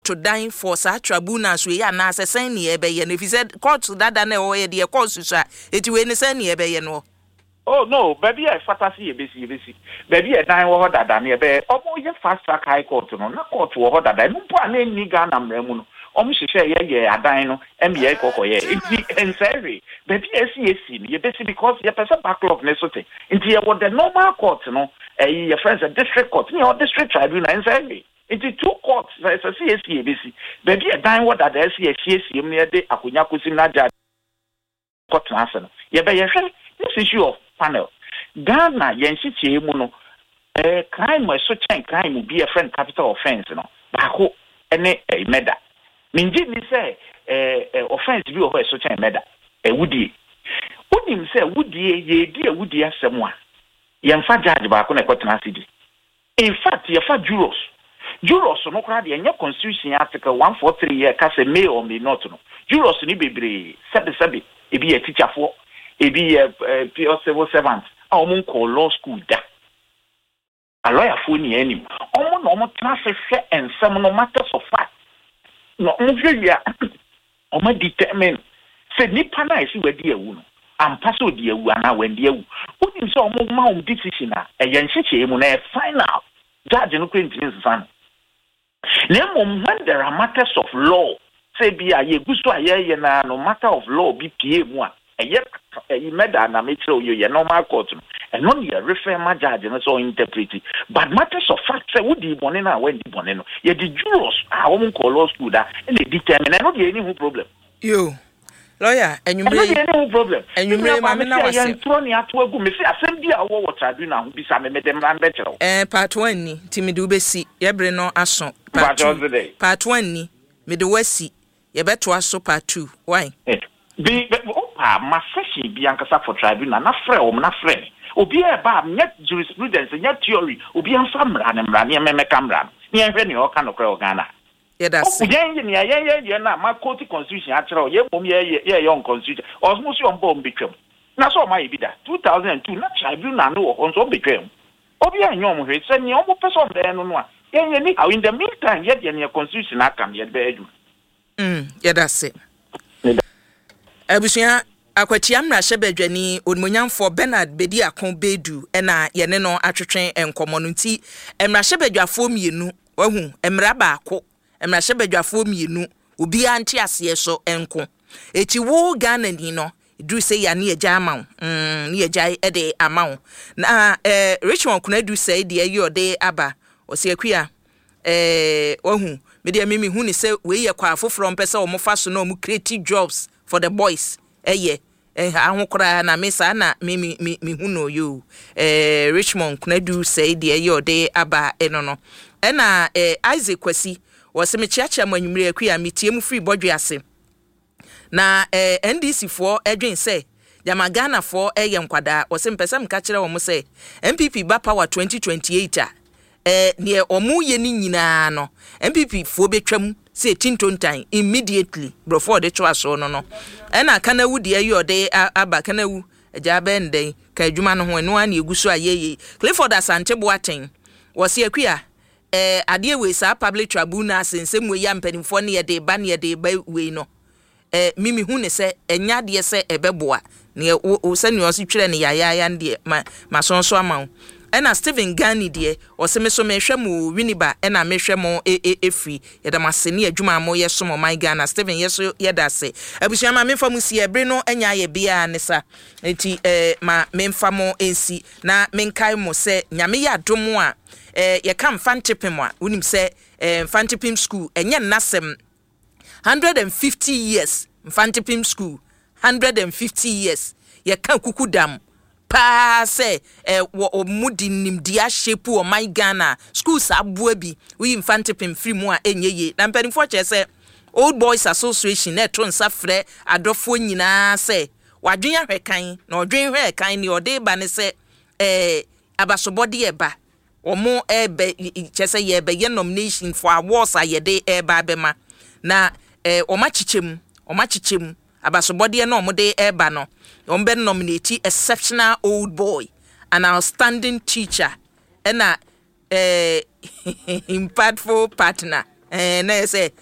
to dine for such tribunals we are na sesen ni ebe ye no if said court that na e de court so eti we ni sen ni ebe ye no. Oh no, baby I fantasy ebesi baby I dine wo that na ebe omo ye fast track high court no na court wo that no mpo na ni Ghana mremu no omo hwehwe ye adan no MBA kokoye enti ensere baby esi ni ebesi because ye person backlog na so thing enti ye wo the normal court no your friends a district court ni or district tribunal ensere. It's two courts. It's a CSC. Baby, a dime what that CSC near the Akunya Kusina court national. Yeah, but this issue of panel. Ghana, Yensi Muno, crime was such a crime would be a friend capital offense, you know. Baho, any a meda. Minji, me say, offense view of such a meda. A woody. Would him say, would ye dear would ye someone? Yanfa judge Bakuna Cotton. In fact, your fat jurors. Juros no crowd in your constitution article 143 year case may or may not know. Juros ni be sabi e be a teacher for e be a pure civil servant. Our call law school da. A lawyer for ni any. Almost transfer and some no matters of fact. No ya omo determine say nipa na isi we dia wu no. Ampaso dia wu ana when dia wu. Wouldn't so omo decision a yenhyeche mu na final. Judge no kwentini san. When there are matters of law, say be a ye na no matter of law be PM1. And yet you made an amateur you normal court and only a refer my judge and so interpret it. But matters of fact say would the bonena when the boneno. Yet the jurors are won't call law school that and they determine I not any problem. You lawyer and you may any problem. And you may say Tony at work me say assembly what I do now be some me them better. Part 1 ni timidu be si yebre no aso. Part 1 ni me de wasi ye beto aso part 2 why be my session be ankasa for tribunal na frɛ o na frɛ obi e ba net jurisprudence net theory obi anfa mra ne mra ne me kamra ne ehwe ne o ka no kra o Ghana ye da se ye na ma court constitution a kyerɛ o ye bom ye on constitution osmo si on bom betwam na so ma ye bi da 2002 na tribunal no on so betwam obi anyom hwe sɛ ne o mo person be no no a in the meantime, yet your constitution can yet be edu. Yeah, that's it. Abusia akwatiam na shebedwani onmonyam for Bernard Bedi akon bedu na yene no atwetwen enkomo no nti emra shebedwafo mienu wahu emra baako emra shebedwafo mienu obi anti ase so enko eti wo Ghana ni no du say ya ne agya amawo ne agya de amawo na Richmond kuna du say de ayi ode aba osiakua wahu me de mimi hu ni say we ye kwa afoforo mpese o mo fa so na o mo create jobs for the boys ahokora na mesa na mimi hu no yo Richmond kuna du say de ayi ode aba eno no na Isaac Kwasi wo se me chiacha manwumire akua metie mu free bodwe ase na NDC for edwin say Yama Ghana for nkwada wo se mpese mka kire wo mo say MPP ba power 2028 near omu ye ni nyina no MPP fo betwam say tintontan immediately before the choice no no na kanawu de ayi ode aba kanawu agya benden ka adwuma no ho no an eguso ayeye Clifford Asante Boaten wo se akua ade we sa public tribunal sensem we ya mpanimfo ne ye de ba we no mimi hu ne se enya de se ebeboa ne o se ne o si twere ne yaya nde ma sonso ama ena Stephen Gani de o se me so me hwɛ mu Winiba ena me hwɛ mu efri yeda maseni adwuma mo ye so mo my Ghana Stephen yeso yeda se abusua ma memfa mu si ebre no enya ye bia ne sa enti ma memfa mo ensi na menkai mo se nyame ya dom a ye kam fantipim a unim se fantipim school enye nasem 150 years Mfantipim school 150 years ye kan kukudam pa se wo mudi nimdia shape o my Ghana schools abua bi we Mfantipim free mu a enyeye na mpanimfo che se Old Boys Association na to nsa frɛ adofo nyina se wadwen ahwekan na odwen hwe kan ni ode ba ne se abasobode eba omo ebe che se ye be nomination for awards ayede eba bema na omachichem abasobode na omode eba no ombe nominate exceptional old boy an outstanding teacher and impactful partner na say